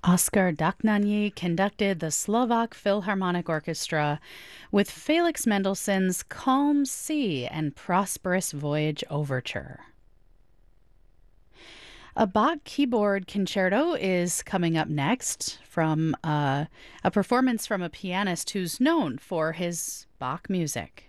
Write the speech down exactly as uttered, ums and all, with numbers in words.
Oscar Dachmanny conducted the Slovak Philharmonic Orchestra with Felix Mendelssohn's Calm Sea and Prosperous Voyage Overture. A Bach keyboard concerto is coming up next from uh, a performance from a pianist who's known for his Bach music.